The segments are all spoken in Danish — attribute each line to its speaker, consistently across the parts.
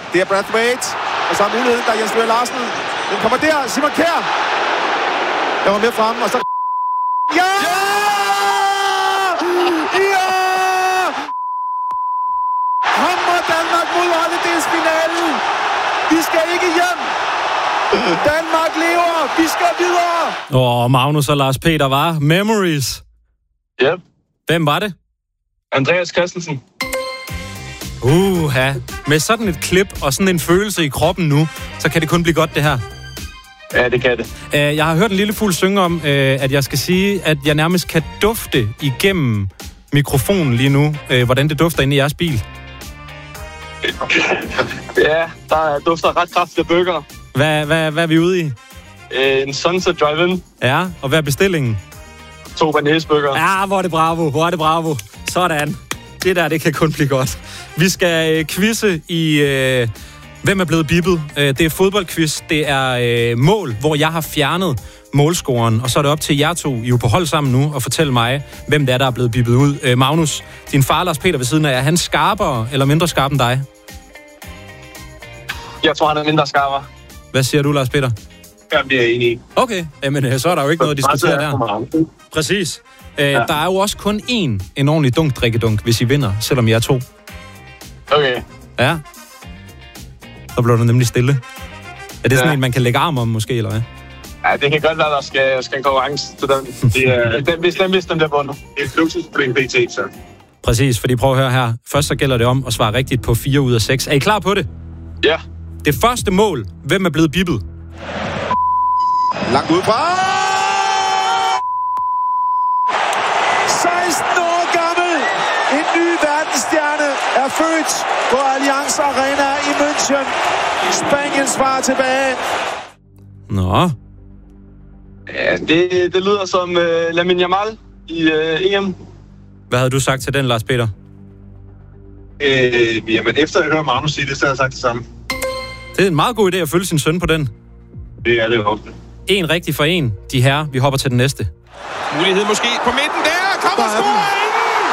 Speaker 1: Det er Brathwaite. Og så er muligheden, der er Jens Løger Larsen. Den kommer der. Simon Kjær. Der var med fremme, og så... Ja! Ja! Hammer Danmark mod ottendedelsfinalen. Vi skal ikke hjem. Danmark lever. Vi skal videre.
Speaker 2: Magnus og Lars Peter var Memories.
Speaker 3: Ja. Yep.
Speaker 2: Hvem var det?
Speaker 3: Andreas Christensen.
Speaker 2: Med sådan et klip og sådan en følelse i kroppen nu, så kan det kun blive godt, det her.
Speaker 3: Ja, det kan det.
Speaker 2: Jeg har hørt en lille fugl synge om, at jeg skal sige, at jeg nærmest kan dufte igennem mikrofonen lige nu, hvordan det dufter inde i jeres bil.
Speaker 3: Ja, der dufter ret kraftigt af burger.
Speaker 2: Hvad er vi ude i?
Speaker 3: En Sunset Drive-In.
Speaker 2: Ja, og hvad er bestillingen?
Speaker 3: 2 banæsburger.
Speaker 2: Ja, hvor er det bravo. Sådan. Det kan kun blive godt. Vi skal quizze i... hvem er blevet bippet? Det er fodboldquiz. Det er mål, hvor jeg har fjernet målscoren. Og så er det op til jer to, I er jo på hold sammen nu, og fortælle mig, hvem det er, der er blevet bippet ud. Magnus, din far Lars Peter ved siden af, er han skarpere eller mindre skarp end dig?
Speaker 3: Jeg tror, han er mindre skarpere.
Speaker 2: Hvad siger du, Lars Peter?
Speaker 3: Jamen, det er jeg enig i.
Speaker 2: Okay, men så er der jo ikke noget at diskutere der. Præcis. Der er jo også kun en ordentlig drikkedunk, hvis I vinder, selvom I er 2.
Speaker 3: Okay.
Speaker 2: Ja. Så bliver du nemlig stille. Er det sådan en, man kan lægge arm om, måske, eller hvad?
Speaker 3: Ja, det kan godt være, der skal en konkurrence til den. Hvis den bliver bundet. Det er et luksusproblem PT, så.
Speaker 2: Præcis, fordi prøv at høre her. Først så gælder det om at svare rigtigt på 4 ud af 6. Er I klar på det?
Speaker 3: Ja.
Speaker 2: Det første mål. Hvem er blevet bippet?
Speaker 1: Langt udefra. 16 år gammel. En ny verdensstjerne er født på Allianz Arena i München. Spaniens far tilbage.
Speaker 2: Nå.
Speaker 3: Ja, det lyder som Lamine Yamal i EM.
Speaker 2: Hvad havde du sagt til den, Lars Peter?
Speaker 4: Jamen, efter jeg hører Magnus sige det, så har jeg sagt det samme.
Speaker 2: Det er en meget god idé at følge sin søn på den.
Speaker 4: Det er det ofte.
Speaker 2: En rigtig for en. De her, vi hopper til den næste.
Speaker 5: Mulighed måske på midten der. Kommer scoringen!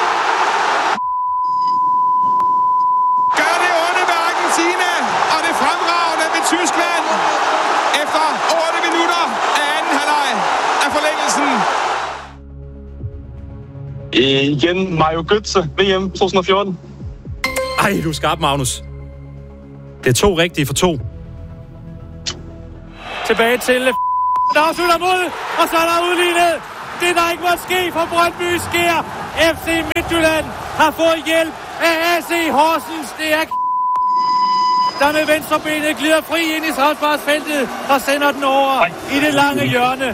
Speaker 5: Gør det onde med Argentina, og det fremragende med Tyskland. Efter 8 minutter af anden halvleg af forlængelsen.
Speaker 3: Igen Mario Götze, VM 2014.
Speaker 2: Ej, du er skarp, Magnus. Det er 2 rigtige for 2. Tilbage til... Der afslutter mod, og så er der udlignet. Det, der ikke må ske for Brøndby, sker. FC Midtjylland har fået hjælp af AC Horsens. Det er der med venstrebenet glider fri ind i straffesparksfeltet og sender den over i det lange hjørne.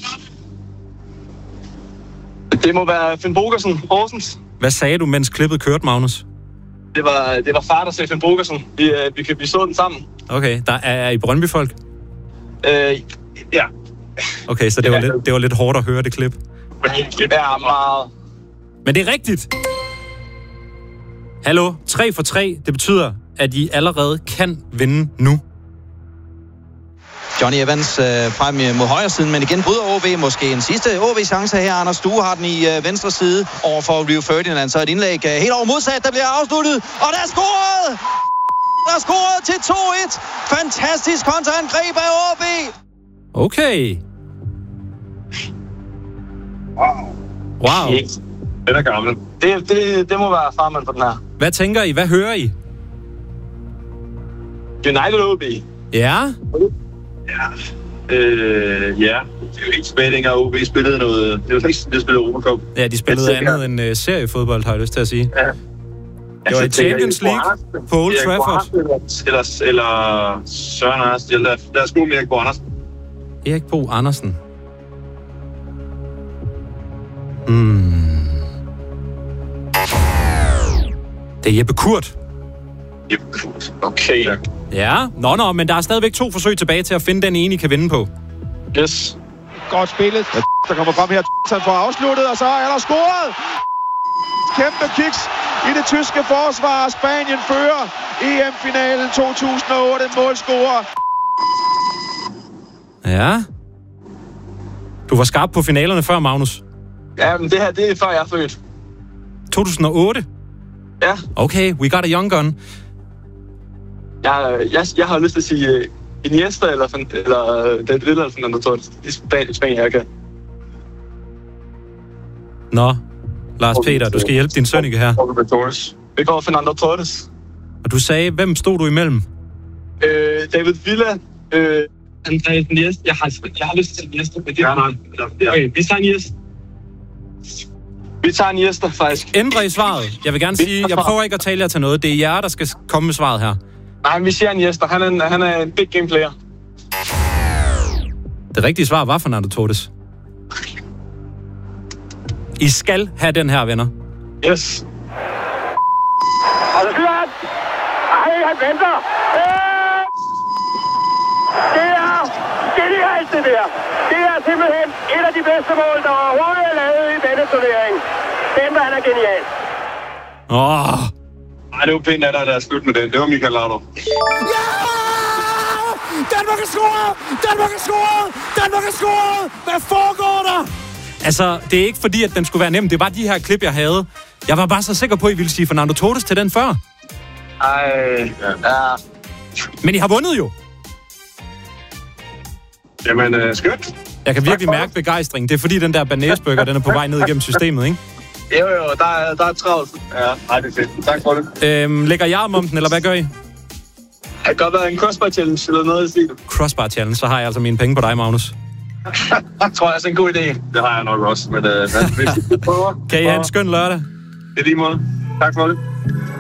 Speaker 3: Det må være Finn Bogersen, Horsens.
Speaker 2: Hvad sagde du, mens klippet kørte, Magnus?
Speaker 3: Det var far, der sagde Finn Bogersen. Vi så den sammen.
Speaker 2: Okay, der er I Brøndby-folk?
Speaker 3: Ja.
Speaker 2: Okay, så det var lidt hårdt at høre det klip.
Speaker 3: Det er meget.
Speaker 2: Men det er rigtigt. Hallo, 3 for 3. Det betyder, at I allerede kan vinde nu.
Speaker 6: Johnny Evans frem mod højre siden, men igen bryder OB måske en sidste OB-chance her. Anders Due har den i venstre side over for Rio Ferdinand. Så et indlæg helt over modsat, der bliver afsluttet. Og der er scoret! Der er scoret til 2-1. Fantastisk kontraangreb af OB.
Speaker 2: Okay. Wow.
Speaker 4: Den er gammel.
Speaker 3: Det må være farmand for den her.
Speaker 2: Hvad tænker I? Hvad hører I?
Speaker 3: United OB.
Speaker 2: Ja?
Speaker 4: Ja. Det er jo ikke spænding, at OB spillede noget... Det var ikke sådan, de spillede Europacup.
Speaker 2: Ja, de spillede andet end seriefodbold, har jeg lyst til at sige.
Speaker 4: Ja.
Speaker 2: Det var i Champions League på Old Trafford.
Speaker 4: Eller Søren Andersen. Lad os gå med Erik Bo Andersen.
Speaker 2: Erik Bo Andersen. Det er Jeppe Kurt.
Speaker 4: Jeppe Kurt.
Speaker 3: Okay.
Speaker 2: Ja, nå, men der er stadigvæk 2 forsøg tilbage til at finde den ene, I kan vinde på.
Speaker 3: Yes.
Speaker 1: Godt spillet. Der kommer frem her. Han får afsluttet, og så er der scoret. Kæmpe kiks i det tyske forsvar. Spanien fører EM-finalen 2008. Målscorer.
Speaker 2: Ja. Du var skarp på finalerne før, Magnus.
Speaker 3: Ja, men det her, det er før jeg er født.
Speaker 2: 2008?
Speaker 3: Ja.
Speaker 2: Okay, we got a young gun.
Speaker 3: Jeg har lyst til at sige Iniesta eller David Villa eller Fernando Torres. Det er Spanien, jeg kan.
Speaker 2: Nå, Lars Peter, du skal hjælpe din sønneke her.
Speaker 3: Torres. Vi går Fernando Torres.
Speaker 2: Og du sagde, hvem stod du imellem?
Speaker 3: David Villa. Andreas Iniesta. Jeg har lyst til at sige Iniesta, men det er okay, vi tager Iniesta. Vi tager Iniesta, faktisk.
Speaker 2: Ændre i svaret. Jeg vil gerne sige, jeg prøver ikke at tale jer til noget. Det er jer, der skal komme med svaret her.
Speaker 3: Nej, vi siger Iniesta. Han er en big game player.
Speaker 2: Det rigtige svar var Fernando Torres. I skal have den her, venner.
Speaker 3: Yes.
Speaker 7: Og så skyder han. Ej, han venter. Det er genialt, det der. Det er simpelthen et af de bedste mål, der overhovedet er lavet i denne turnering. Han er genial.
Speaker 4: Ej, det var pænt af dig, der er slut med den. Det var Michael Laudrup.
Speaker 5: Ja! Danmark er scoret! Danmark er scoret! Danmark er scoret! Hvad foregår der?
Speaker 2: Altså, det er ikke fordi, at den skulle være nem. Det var de her klip, jeg havde. Jeg var bare så sikker på, at I ville sige Fernando Torres til den før.
Speaker 3: Ja.
Speaker 2: Men I har vundet jo.
Speaker 4: Jamen, skønt.
Speaker 2: Jeg kan virkelig mærke begejstring. Det er fordi, den der banæsburger, den er på vej ned igennem systemet, ikke?
Speaker 3: Jo, der er travlt. Ja, nej, det er fedt. Tak for det.
Speaker 2: Lægger jeg om den, eller hvad gør I?
Speaker 3: Det kan godt være en crossbar challenge eller noget i stil.
Speaker 2: Crossbar challenge, så har jeg altså mine penge på dig, Magnus.
Speaker 3: Tror jeg er en god idé.
Speaker 4: Det har jeg nok også, men hvis vi prøver.
Speaker 2: Kan I have en skøn lørdag?
Speaker 4: Det er lige måde. Tak for det.